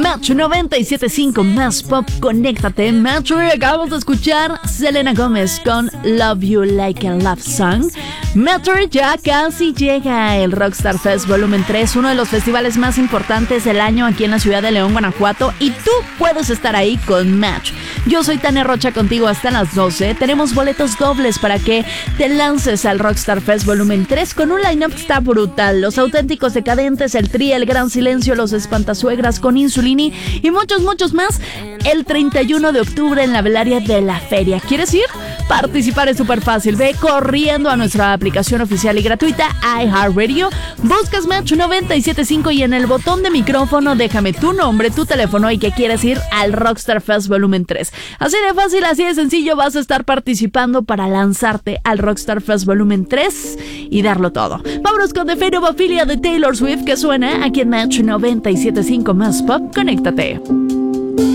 Match 97.5 más pop, conéctate. Match, acabamos de escuchar Selena Gómez con Love You Like a Love Song. Matter, ya casi llega el Rockstar Fest Volumen 3, uno de los festivales más importantes del año aquí en la ciudad de León, Guanajuato, y tú puedes estar ahí con Match. Yo soy Tania Rocha, contigo hasta las 12. Tenemos boletos dobles para que te lances al Rockstar Fest Volumen 3 con un line-up que está brutal. Los Auténticos Decadentes, el Tri, el Gran Silencio, los Espantasuegras con Insulini y muchos más el 31 de octubre en la Velaria de la Feria. ¿Quieres ir? Participar es súper fácil. Ve corriendo a nuestra aplicación oficial y gratuita iHeartRadio, buscas Match 97.5 y en el botón de micrófono déjame tu nombre, tu teléfono y que quieres ir al Rockstar Fest Volumen 3. Así de fácil, así de sencillo, vas a estar participando para lanzarte al Rockstar Fest Volumen 3 y darlo todo. Vámonos con The Fate of Ophelia de Taylor Swift, que suena aquí en Match 97.5 más pop. Conéctate.